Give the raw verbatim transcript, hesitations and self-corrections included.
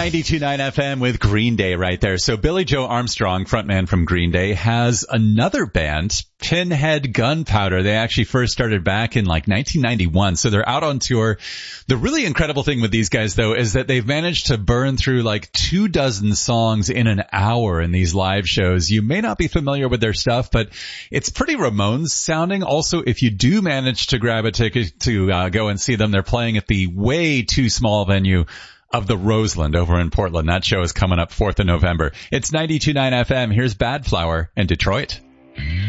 ninety-two point nine F M with Green Day right there. So Billy Joe Armstrong, frontman from Green Day, has another band, Pinhead Gunpowder. They actually first started back in like nineteen ninety-one, so they're out on tour. The really incredible thing with these guys, though, is that they've managed to burn through like two dozen songs in an hour in these live shows. You may not be familiar with their stuff, but it's pretty Ramones sounding. Also, if you do manage to grab a ticket to uh, go and see them, they're playing at the way too small venue of the Roseland over in Portland. That show is coming up fourth of November. It's ninety-two point nine F M. Here's Bad Flower in Detroit.